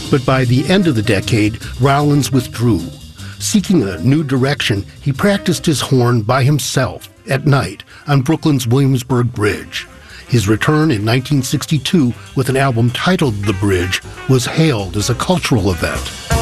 But by the end of the decade, Rollins withdrew. Seeking a new direction, he practiced his horn by himself at night on Brooklyn's Williamsburg Bridge. His return in 1962 with an album titled The Bridge was hailed as a cultural event.